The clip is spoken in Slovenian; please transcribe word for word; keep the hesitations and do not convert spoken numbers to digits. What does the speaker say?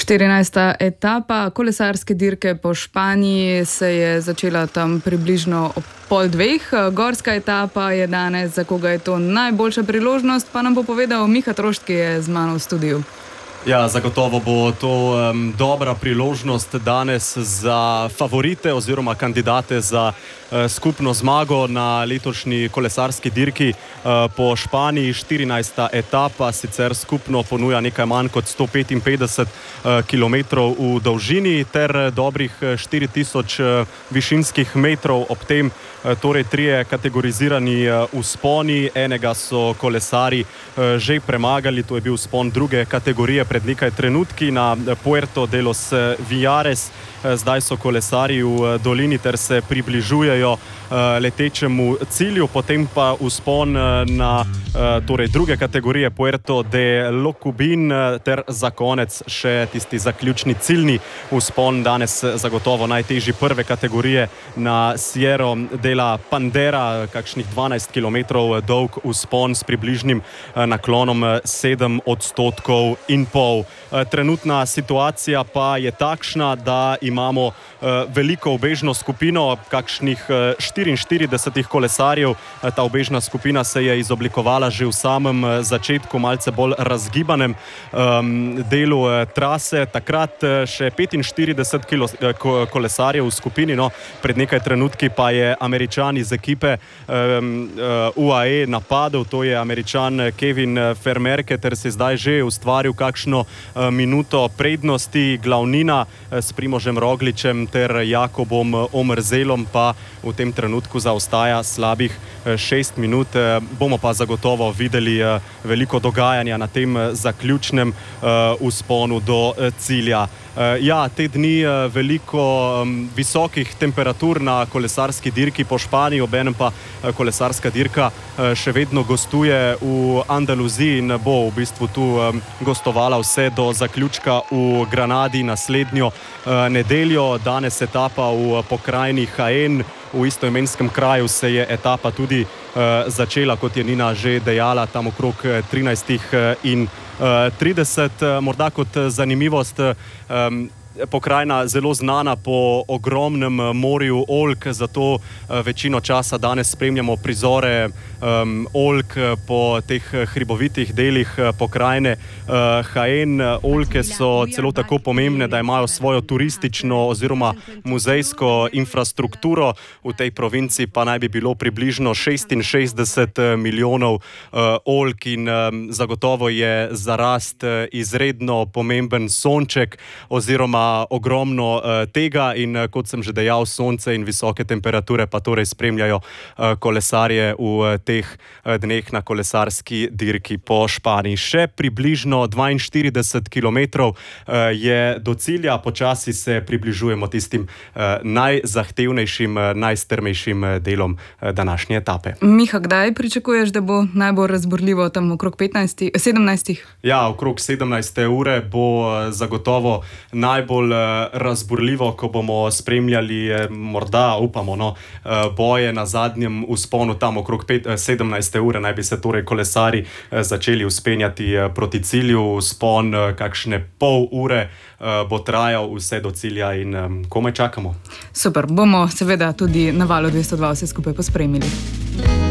štirinajsta etapa kolesarske dirke po Španiji se je začela tam približno ob pol dveh. Gorska etapa je danes, za koga je to najboljša priložnost, pa nam bo povedal Miha Trošt, ki je z mano v studiu. Ja, zagotovo bo to um, dobra priložnost danes za favorite oziroma kandidate za uh, skupno zmago na letošnji kolesarski dirki uh, po Španiji. štirinajsta etapa sicer skupno ponuja nekaj manj kot sto petinpetdeset uh, kilometrov v dolžini ter dobrih štiri tisoč uh, višinskih metrov, ob tem uh, torej trije kategorizirani uh, vzponi. Enega so kolesari uh, že premagali, to je bil vzpon druge kategorije pred nekaj trenutki na Puerto de los Villares. Zdaj so kolesari v dolini ter se približujejo letečemu cilju, potem pa vzpon na torej druge kategorije Puerto de Locubin ter za konec še tisti zaključni ciljni vzpon, danes zagotovo najtežji prve kategorije na Sierra de la Pandera, kakšnih dvanajst kilometrov dolg vzpon s približnim naklonom sedem odstotkov in pol. Trenutna situacija pa je takšna, da imamo uh, veliko ubežno skupino, kakšnih uh, štiriinštirideset kolesarjev. Ta ubežna skupina se je izoblikovala že v samem uh, začetku, malce bolj razgibanem um, delu uh, trase. Takrat uh, še petinštirideset kilo, uh, kolesarjev v skupini, no, pred nekaj trenutki pa je Američan iz ekipe um, uh, U A E napadel, to je Američan Kevin Vermeerke, ter si zdaj že ustvaril kakšno uh, minuto prednosti. Glavnina uh, s Primožem Rogličem ter Jakobom Omerzelom pa v tem trenutku zaostaja slabih šest minut. Bomo pa zagotovo videli veliko dogajanja na tem zaključnem vzponu do cilja. Ja, te dni veliko visokih temperatur na kolesarski dirki po Španiji, obenem pa kolesarska dirka še vedno gostuje v Andaluziji in bo v bistvu tu gostovala vse do zaključka v Granadi naslednjo nedeljo. Danes etapa v pokrajini Jaén, v istoimenskem kraju se je etapa tudi uh, začela, kot je Nina že dejala, tam okrog trinajstih in trideset. Morda kot zanimivost, um, pokrajina zelo znana po ogromnem morju oljk, zato večino časa danes spremljamo prizore um, oljk po teh hribovitih delih pokrajine uh, Jaén. Oljke so celo tako pomembne, da imajo svojo turistično oziroma muzejsko infrastrukturo. V tej provinci pa naj bi bilo približno šestinšestdeset milijonov uh, oljk in um, zagotovo je za rast uh, izredno pomemben sonček oziroma ogromno uh, tega in uh, kot sem že dejal, sonce in visoke temperature pa torej spremljajo uh, kolesarje v uh, teh uh, dneh na kolesarski dirki po Španiji. Še približno dvainštirideset kilometrov uh, je do cilja, počasi se približujemo tistim uh, najzahtevnejšim, uh, najstrmejšim uh, delom uh, današnje etape. Miha, kdaj pričakuješ, da bo najbolj razburljivo, tam okrog petnajst, sedemnajst? Ja, okrog sedemnajste ure bo uh, zagotovo najbolj bolj razburljivo, ko bomo spremljali, morda upamo, no, boje na zadnjem vzponu, tam okrog sedemnajste ure naj bi se torej kolesari začeli vzpenjati proti cilju. Vzpon kakšne pol ure bo trajal vse do cilja in komaj čakamo. Super, bomo seveda tudi na Valu dvesto dva vse skupaj pospremili.